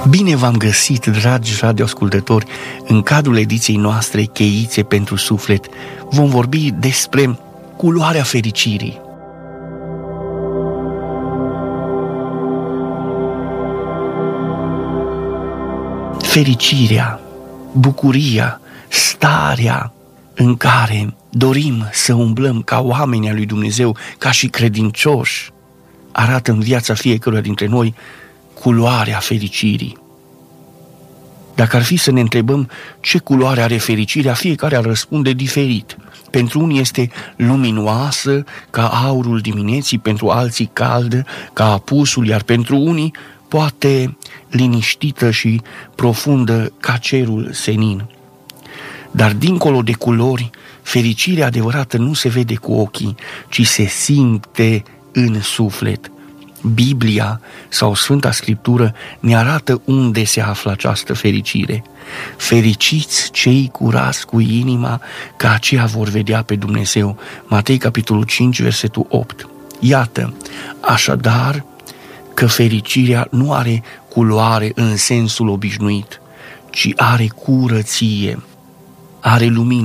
Bine v-am găsit, dragi radioascultători, în cadrul ediției noastre Cheițe pentru Suflet. Vom vorbi despre culoarea fericirii. Fericirea, bucuria, starea în care dorim să umblăm ca oameni ai lui Dumnezeu, ca și credincioși, arată în viața fiecăruia dintre noi culoarea fericirii. Dacă ar fi să ne întrebăm ce culoare are fericirea, fiecare ar răspunde diferit. Pentru unii este luminoasă, ca aurul dimineții, pentru alții caldă, ca apusul, iar pentru unii poate liniștită și profundă, ca cerul senin. Dar dincolo de culori, fericirea adevărată nu se vede cu ochii, ci se simte în suflet. Biblia sau Sfânta Scriptură ne arată unde se află această fericire. Fericiți cei curați cu inima, că aceia vor vedea pe Dumnezeu. Matei, capitolul 5, versetul 8. Iată, așadar, că fericirea nu are culoare în sensul obișnuit, ci are curăție, are lumină.